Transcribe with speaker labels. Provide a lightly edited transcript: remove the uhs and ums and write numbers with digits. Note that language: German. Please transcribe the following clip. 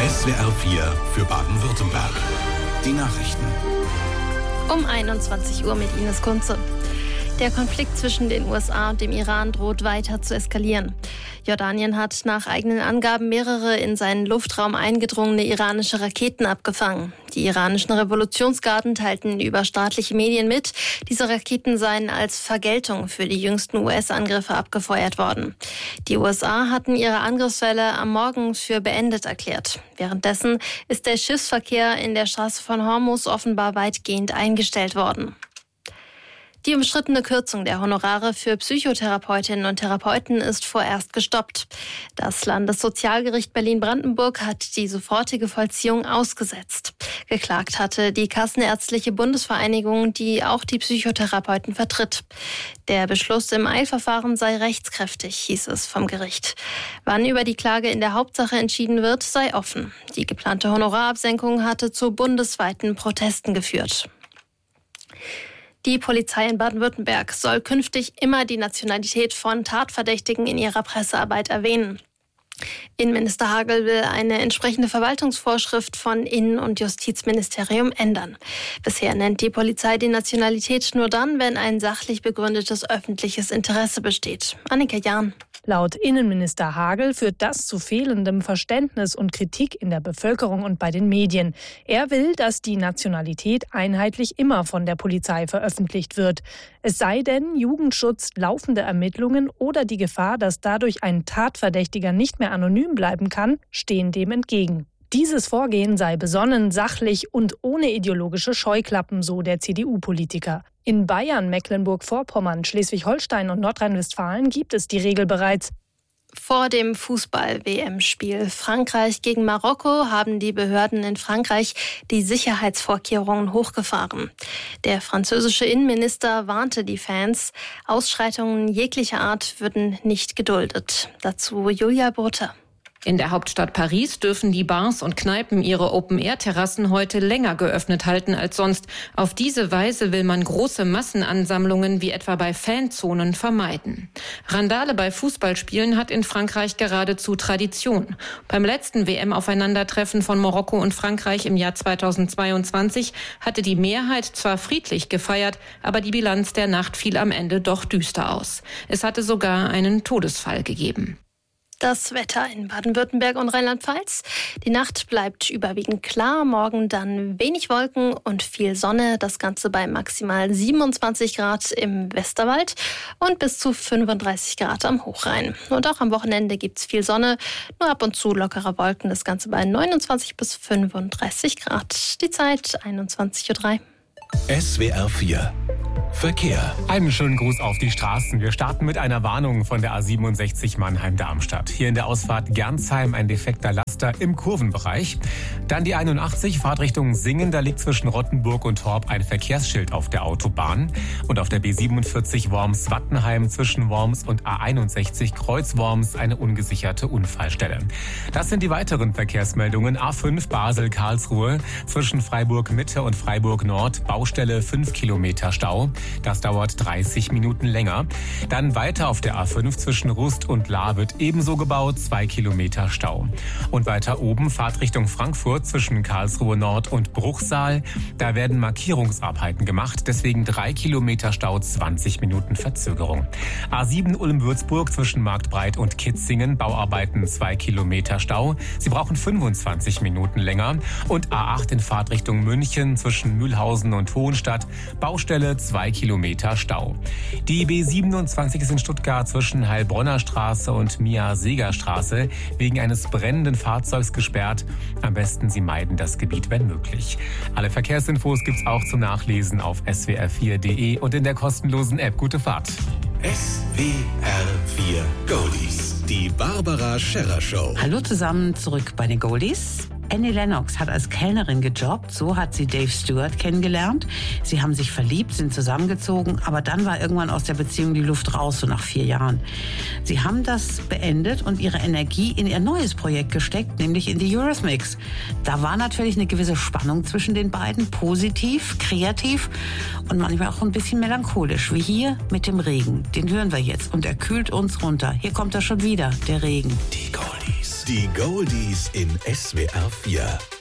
Speaker 1: SWR 4 für Baden-Württemberg. Die Nachrichten.
Speaker 2: Um 21 Uhr mit Ines Kunze. Der Konflikt zwischen den USA und dem Iran droht weiter zu eskalieren. Jordanien hat nach eigenen Angaben mehrere in seinen Luftraum eingedrungene iranische Raketen abgefangen. Die iranischen Revolutionsgarden teilten über staatliche Medien mit, diese Raketen seien als Vergeltung für die jüngsten US-Angriffe abgefeuert worden. Die USA hatten ihre Angriffswelle am Morgen für beendet erklärt. Währenddessen ist der Schiffsverkehr in der Straße von Hormuz offenbar weitgehend eingestellt worden. Die umstrittene Kürzung der Honorare für Psychotherapeutinnen und Therapeuten ist vorerst gestoppt. Das Landessozialgericht Berlin-Brandenburg hat die sofortige Vollziehung ausgesetzt. Geklagt hatte die Kassenärztliche Bundesvereinigung, die auch die Psychotherapeuten vertritt. Der Beschluss im Eilverfahren sei rechtskräftig, hieß es vom Gericht. Wann über die Klage in der Hauptsache entschieden wird, sei offen. Die geplante Honorarabsenkung hatte zu bundesweiten Protesten geführt. Die Polizei in Baden-Württemberg soll künftig immer die Nationalität von Tatverdächtigen in ihrer Pressearbeit erwähnen. Innenminister Hagel will eine entsprechende Verwaltungsvorschrift von Innen- und Justizministerium ändern. Bisher nennt die Polizei die Nationalität nur dann, wenn ein sachlich begründetes öffentliches Interesse besteht. Annika Jahn.
Speaker 3: Laut Innenminister Hagel führt das zu fehlendem Verständnis und Kritik in der Bevölkerung und bei den Medien. Er will, dass die Nationalität einheitlich immer von der Polizei veröffentlicht wird. Es sei denn, Jugendschutz, laufende Ermittlungen oder die Gefahr, dass dadurch ein Tatverdächtiger nicht mehr anonym bleiben kann, stehen dem entgegen. Dieses Vorgehen sei besonnen, sachlich und ohne ideologische Scheuklappen, so der CDU-Politiker. In Bayern, Mecklenburg-Vorpommern, Schleswig-Holstein und Nordrhein-Westfalen gibt es die Regel bereits.
Speaker 2: Vor dem Fußball-WM-Spiel Frankreich gegen Marokko haben die Behörden in Frankreich die Sicherheitsvorkehrungen hochgefahren. Der französische Innenminister warnte die Fans, Ausschreitungen jeglicher Art würden nicht geduldet. Dazu Julia Burte.
Speaker 4: In der Hauptstadt Paris dürfen die Bars und Kneipen ihre Open-Air-Terrassen heute länger geöffnet halten als sonst. Auf diese Weise will man große Massenansammlungen wie etwa bei Fanzonen vermeiden. Randale bei Fußballspielen hat in Frankreich geradezu Tradition. Beim letzten WM-Aufeinandertreffen von Marokko und Frankreich im Jahr 2022 hatte die Mehrheit zwar friedlich gefeiert, aber die Bilanz der Nacht fiel am Ende doch düster aus. Es hatte sogar einen Todesfall gegeben.
Speaker 2: Das Wetter in Baden-Württemberg und Rheinland-Pfalz. Die Nacht bleibt überwiegend klar, morgen dann wenig Wolken und viel Sonne. Das Ganze bei maximal 27 Grad im Westerwald und bis zu 35 Grad am Hochrhein. Und auch am Wochenende gibt es viel Sonne, nur ab und zu lockere Wolken. Das Ganze bei 29 bis 35 Grad. Die Zeit 21:03 Uhr.
Speaker 1: SWR 4 Verkehr.
Speaker 5: Einen schönen Gruß auf die Straßen. Wir starten mit einer Warnung von der A67 Mannheim-Darmstadt. Hier in der Ausfahrt Gernsheim ein defekter Laster im Kurvenbereich. Dann die 81 Fahrtrichtung Singen. Da liegt zwischen Rottenburg und Torp ein Verkehrsschild auf der Autobahn. Und auf der B47 Worms-Wattenheim zwischen Worms und A61 Kreuz-Worms eine ungesicherte Unfallstelle. Das sind die weiteren Verkehrsmeldungen. A5 Basel-Karlsruhe zwischen Freiburg-Mitte und Freiburg-Nord. Baustelle 5 Kilometer Stau. Das dauert 30 Minuten länger. Dann weiter auf der A5 zwischen Rust und Lahr wird ebenso gebaut, 2 Kilometer Stau. Und weiter oben Fahrtrichtung Frankfurt zwischen Karlsruhe Nord und Bruchsal. Da werden Markierungsarbeiten gemacht, deswegen 3 Kilometer Stau, 20 Minuten Verzögerung. A7 Ulm-Würzburg zwischen Marktbreit und Kitzingen, Bauarbeiten 2 Kilometer Stau. Sie brauchen 25 Minuten länger. Und A8 in Fahrtrichtung München zwischen Mühlhausen und Hohenstadt, Baustelle 2 Kilometer Stau. Die B27 ist in Stuttgart zwischen Heilbronner Straße und Mia-Seeger-Straße wegen eines brennenden Fahrzeugs gesperrt. Am besten Sie meiden das Gebiet, wenn möglich. Alle Verkehrsinfos gibt's auch zum Nachlesen auf swr4.de und in der kostenlosen App. Gute Fahrt.
Speaker 1: SWR 4 Goldies. Die Barbara Scherrer Show.
Speaker 6: Hallo zusammen, zurück bei den Goldies. Annie Lennox hat als Kellnerin gejobbt, so hat sie Dave Stewart kennengelernt. Sie haben sich verliebt, sind zusammengezogen, aber dann war irgendwann aus der Beziehung die Luft raus, so nach 4 Jahren. Sie haben das beendet und ihre Energie in ihr neues Projekt gesteckt, nämlich in die Eurythmics. Da war natürlich eine gewisse Spannung zwischen den beiden, positiv, kreativ und manchmal auch ein bisschen melancholisch, wie hier mit dem Regen. Den hören wir jetzt und er kühlt uns runter. Hier kommt er schon wieder, der Regen.
Speaker 1: Die Goldies. Die Goldies in SWR 4.